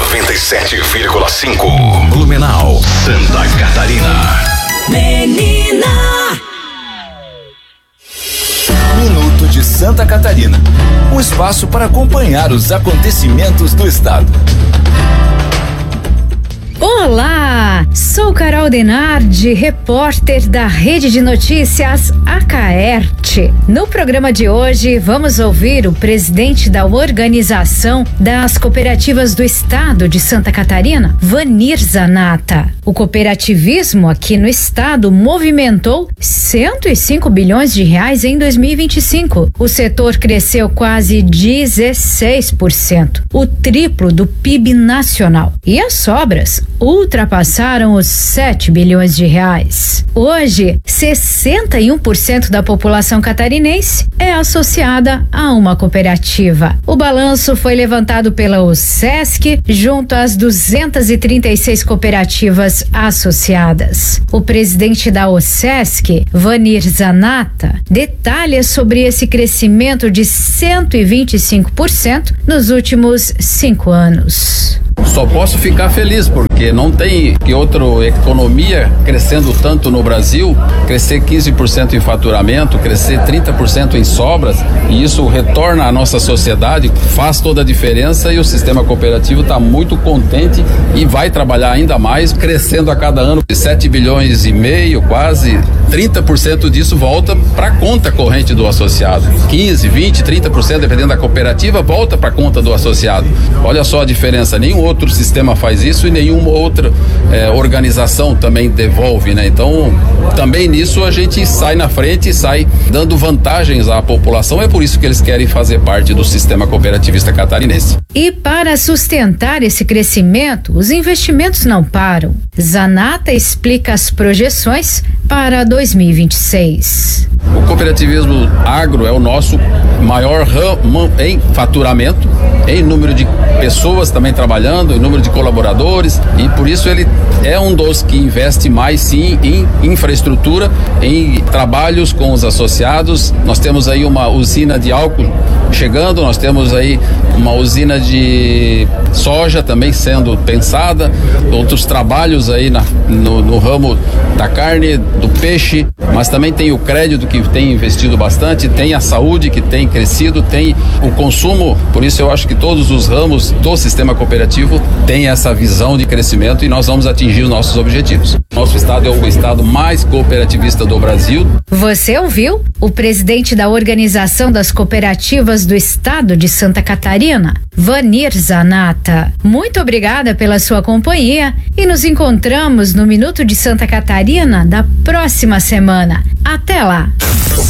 97,5. Blumenau, Santa Catarina. Menina. Minuto de Santa Catarina. Um espaço para acompanhar os acontecimentos do estado. Olá, sou Carol Denardi, repórter da Rede de Notícias Acaerte. No programa de hoje, vamos ouvir o presidente da Organização das Cooperativas do Estado de Santa Catarina, Vanir Zanata. O cooperativismo aqui no estado movimentou 105 bilhões de reais em 2025. O setor cresceu quase 16%, o triplo do PIB nacional. E as sobras ultrapassaram os 7 bilhões de reais. Hoje, 61% da população catarinense é associada a uma cooperativa. O balanço foi levantado pela OSESC junto às 236 cooperativas associadas. O presidente da OSESC, Vanir Zanata, detalha sobre esse crescimento de 125% nos últimos 5 anos. Só posso ficar feliz porque não tem que outra economia crescendo tanto no Brasil, crescer 15% em faturamento, crescer 30% em sobras, e isso retorna à nossa sociedade, faz toda a diferença, e o sistema cooperativo está muito contente e vai trabalhar ainda mais, crescendo a cada ano, 7 bilhões e meio, quase 30% disso volta para a conta corrente do associado. 15, 20, 30%, dependendo da cooperativa, volta para a conta do associado. Olha só a diferença, nenhum outro sistema faz isso e nenhuma outra organização também devolve, né? Então, também nisso a gente sai na frente e sai dando vantagens à população, é por isso que eles querem fazer parte do sistema cooperativista catarinense. E para sustentar esse crescimento, os investimentos não param. Zanata explica as projeções para 2026. O cooperativismo agro é o nosso maior ramo em faturamento, em número de pessoas também trabalhando, em número de colaboradores, e por isso ele é um dos que investe mais sim em infraestrutura, em trabalhos com os associados. Nós temos aí uma usina de álcool chegando, nós temos aí uma usina de soja também sendo pensada, outros trabalhos aí no ramo da carne, do peixe, mas também tem o crédito que tem investido bastante, tem a saúde que tem crescido, tem o consumo. Por isso eu acho que todos os ramos do sistema cooperativo têm essa visão de crescimento e nós vamos atingir os nossos objetivos. Nosso estado é o estado mais cooperativista do Brasil. Você ouviu o presidente da Organização das Cooperativas do Estado de Santa Catarina, Vanir Zanata. Muito obrigada pela sua companhia e nos encontramos no Minuto de Santa Catarina da próxima semana. Até lá!